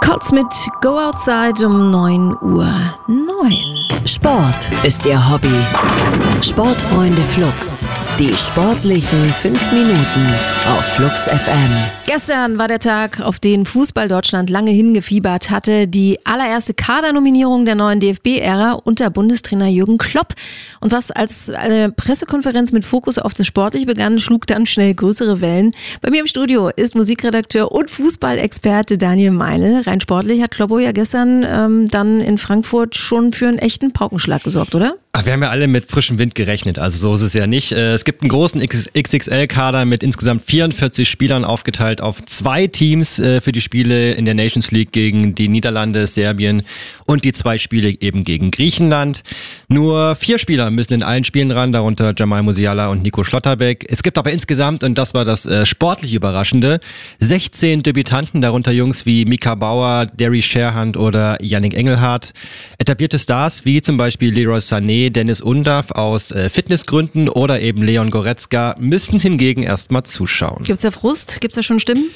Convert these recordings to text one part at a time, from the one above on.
Kurz mit Go Outside um 9:09 Uhr. Sport ist Ihr Hobby. Sportfreunde Flux. Die sportlichen 5 Minuten auf Flux FM. Gestern war der Tag, auf den Fußball Deutschland lange hingefiebert hatte. Die allererste Kadernominierung der neuen DFB-Ära unter Bundestrainer Jürgen Klopp. Und was als eine Pressekonferenz mit Fokus auf das Sportliche begann, schlug dann schnell größere Wellen. Bei mir im Studio ist Musikredakteur und Fußballexperte Daniel Meinl. Rein sportlich hat Kloppo ja gestern dann in Frankfurt schon für einen echten Paukenschlag gesorgt, oder? Wir haben ja alle mit frischem Wind gerechnet, also so ist es ja nicht. Es gibt einen großen XXL-Kader mit insgesamt 44 Spielern aufgeteilt auf 2 Teams für die Spiele in der Nations League gegen die Niederlande, Serbien und die 2 Spiele eben gegen Griechenland. Nur 4 Spieler müssen in allen Spielen ran, darunter Jamal Musiala und Nico Schlotterbeck. Es gibt aber insgesamt, und das war das sportlich Überraschende, 16 Debütanten, darunter Jungs wie Mika Bauer, Derry Sherhand oder Yannick Engelhardt. Etablierte Stars wie zum Beispiel Leroy Sané, Dennis Undav aus Fitnessgründen oder eben Leon Goretzka müssen hingegen erstmal zuschauen. Gibt's da Frust? Gibt's da schon Stimmen?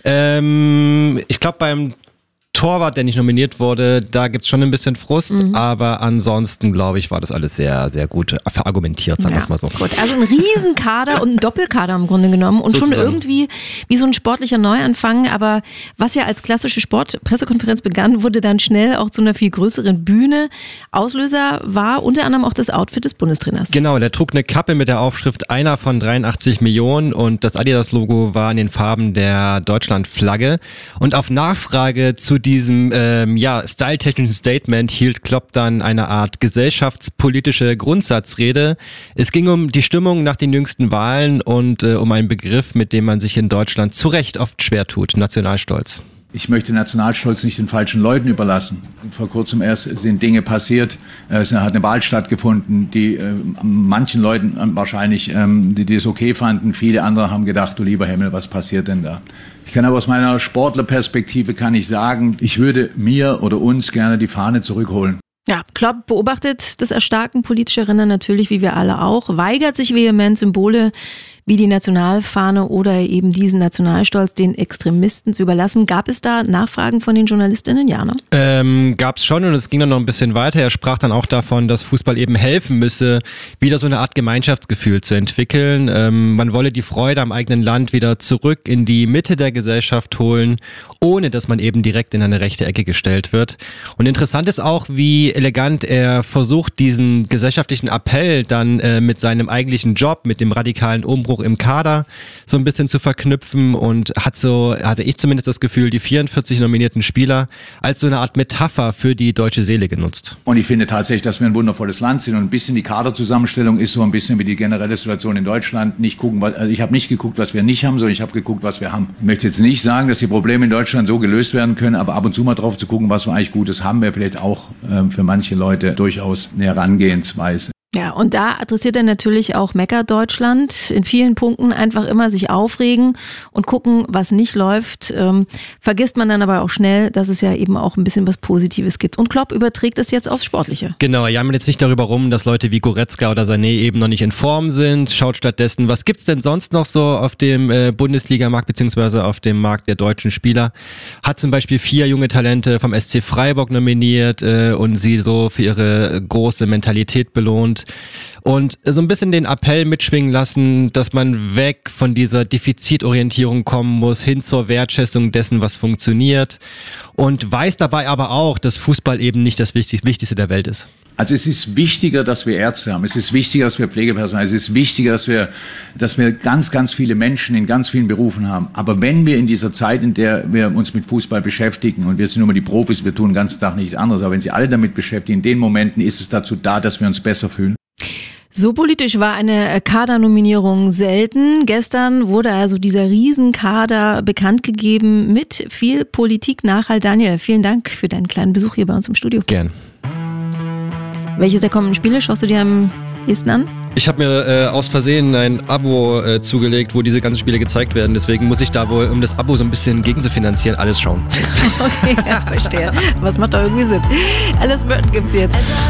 Ich glaube beim Torwart, der nicht nominiert wurde, da gibt's schon ein bisschen Frust, aber ansonsten, glaube ich, war das alles sehr, sehr gut verargumentiert, sagen wir es mal so. Gut. Also ein Riesenkader und ein Doppelkader im Grunde genommen und sozusagen. Schon irgendwie wie so ein sportlicher Neuanfang, aber was ja als klassische Sportpressekonferenz begann, wurde dann schnell auch zu einer viel größeren Bühne. Auslöser war unter anderem auch das Outfit des Bundestrainers. Genau, der trug eine Kappe mit der Aufschrift einer von 83 Millionen und das Adidas-Logo war in den Farben der Deutschlandflagge und auf Nachfrage zu diesem styletechnischen Statement hielt Klopp dann eine Art gesellschaftspolitische Grundsatzrede. Es ging um die Stimmung nach den jüngsten Wahlen und um einen Begriff, mit dem man sich in Deutschland zu Recht oft schwer tut, Nationalstolz. Ich möchte Nationalstolz nicht den falschen Leuten überlassen. Vor kurzem erst sind Dinge passiert. Es hat eine Wahl stattgefunden, die manchen Leuten wahrscheinlich, die es okay fanden. Viele andere haben gedacht, du lieber Himmel, was passiert denn da? Ich kann aber aus meiner Sportlerperspektive kann ich sagen, ich würde mir oder uns gerne die Fahne zurückholen. Ja, Klopp beobachtet das Erstarken politischer Ränder natürlich, wie wir alle auch, weigert sich vehement Symbole wie die Nationalfahne oder eben diesen Nationalstolz den Extremisten zu überlassen. Gab es da Nachfragen von den JournalistInnen? Ja, ne? Gab es schon und es ging dann noch ein bisschen weiter. Er sprach dann auch davon, dass Fußball eben helfen müsse, wieder so eine Art Gemeinschaftsgefühl zu entwickeln. Man wolle die Freude am eigenen Land wieder zurück in die Mitte der Gesellschaft holen, ohne dass man eben direkt in eine rechte Ecke gestellt wird. Und interessant ist auch, wie elegant er versucht, diesen gesellschaftlichen Appell dann mit seinem eigentlichen Job, mit dem radikalen Umbruch im Kader so ein bisschen zu verknüpfen und hatte ich zumindest das Gefühl, die 44 nominierten Spieler als so eine Art Metapher für die deutsche Seele genutzt. Und ich finde tatsächlich, dass wir ein wundervolles Land sind und ein bisschen die Kaderzusammenstellung ist so ein bisschen wie die generelle Situation in Deutschland. Ich habe nicht geguckt, was wir nicht haben, sondern ich habe geguckt, was wir haben. Ich möchte jetzt nicht sagen, dass die Probleme in Deutschland so gelöst werden können, aber ab und zu mal drauf zu gucken, was wir eigentlich Gutes haben, wäre vielleicht auch für manche Leute durchaus eine Herangehensweise. Ja, und da adressiert er natürlich auch Mecker-Deutschland. In vielen Punkten einfach immer sich aufregen und gucken, was nicht läuft. Vergisst man dann aber auch schnell, dass es ja eben auch ein bisschen was Positives gibt. Und Klopp überträgt es jetzt aufs Sportliche. Genau, jammern jetzt nicht darüber rum, dass Leute wie Goretzka oder Sané eben noch nicht in Form sind. Schaut stattdessen, was gibt's denn sonst noch so auf dem Bundesliga-Markt beziehungsweise auf dem Markt der deutschen Spieler? Hat zum Beispiel 4 junge Talente vom SC Freiburg nominiert und sie so für ihre große Mentalität belohnt. Und so ein bisschen den Appell mitschwingen lassen, dass man weg von dieser Defizitorientierung kommen muss, hin zur Wertschätzung dessen, was funktioniert. Und weiß dabei aber auch, dass Fußball eben nicht das Wichtigste der Welt ist. Also es ist wichtiger, dass wir Ärzte haben. Es ist wichtiger, dass wir Pflegepersonal haben. Es ist wichtiger, dass wir ganz, ganz viele Menschen in ganz vielen Berufen haben. Aber wenn wir in dieser Zeit, in der wir uns mit Fußball beschäftigen, und wir sind nur mal die Profis, wir tun den ganzen Tag nichts anderes, aber wenn sie alle damit beschäftigen, in den Momenten ist es dazu da, dass wir uns besser fühlen. So politisch war eine Kadernominierung selten. Gestern wurde also dieser Riesenkader bekannt gegeben mit viel Politik-Nachhalt. Daniel, vielen Dank für deinen kleinen Besuch hier bei uns im Studio. Gern. Welches der kommenden Spiele schaust du dir am ehesten an? Ich habe mir aus Versehen ein Abo zugelegt, wo diese ganzen Spiele gezeigt werden. Deswegen muss ich da wohl, um das Abo so ein bisschen gegenzufinanzieren, alles schauen. Okay, ja, verstehe. Was macht da irgendwie Sinn? Alice Burton gibt's jetzt.